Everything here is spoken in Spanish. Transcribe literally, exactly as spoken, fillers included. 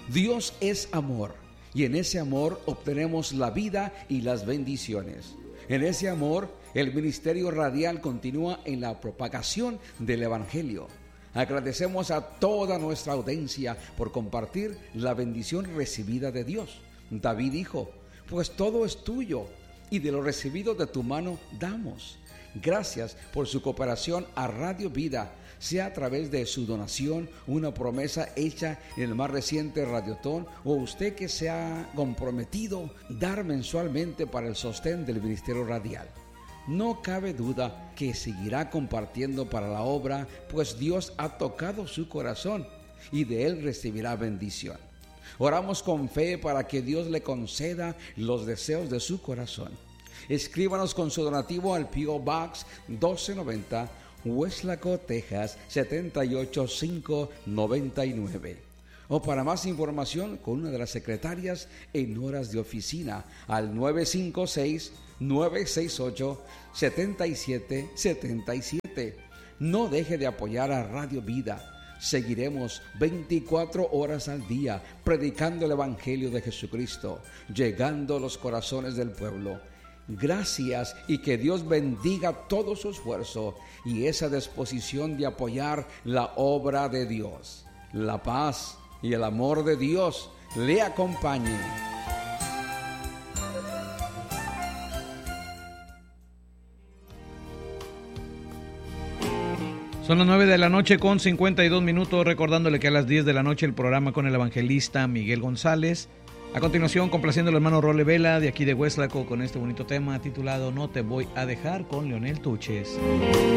Dios es amor y en ese amor obtenemos la vida y las bendiciones. En ese amor, el ministerio radial continúa en la propagación del Evangelio. Agradecemos a toda nuestra audiencia por compartir la bendición recibida de Dios. David dijo: pues todo es tuyo y de lo recibido de tu mano damos. Gracias por su cooperación a Radio Vida, sea a través de su donación, una promesa hecha en el más reciente Radiotón, o usted que se ha comprometido dar mensualmente para el sostén del ministerio radial. No cabe duda que seguirá compartiendo para la obra, pues Dios ha tocado su corazón y de él recibirá bendición. Oramos con fe para que Dios le conceda los deseos de su corazón. Escríbanos con su donativo al P O Box doce noventa, Weslaco, Texas setenta y ocho mil quinientos noventa y nueve. O para más información con una de las secretarias en horas de oficina al nueve cinco seis, nueve seis ocho, siete siete siete siete. No deje de apoyar a Radio Vida. Seguiremos veinticuatro horas al día predicando el Evangelio de Jesucristo, llegando a los corazones del pueblo. Gracias y que Dios bendiga todo su esfuerzo y esa disposición de apoyar la obra de Dios. La paz y el amor de Dios le acompañen. Son las nueve de la noche con cincuenta y dos minutos, recordándole que a las diez de la noche el programa con el evangelista Miguel González. A continuación, complaciendo al hermano Role Vela de aquí de Weslaco con este bonito tema titulado No te voy a dejar con Leonel Tuches.